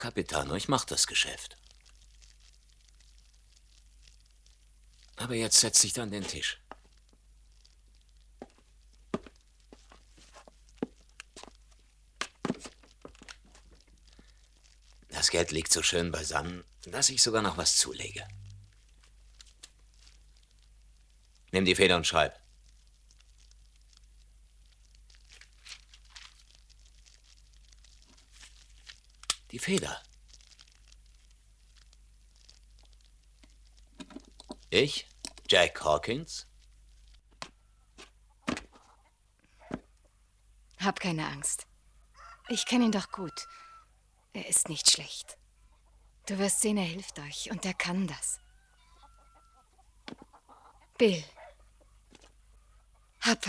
Capitano, ich mach das Geschäft. Aber jetzt setz dich an den Tisch. Das Geld liegt so schön beisammen, dass ich sogar noch was zulege. Nimm die Feder und schreib. Die Feder. Ich, Jack Hawkins. Hab keine Angst. Ich kenne ihn doch gut. Er ist nicht schlecht. Du wirst sehen, er hilft euch und er kann das. Bill. Hab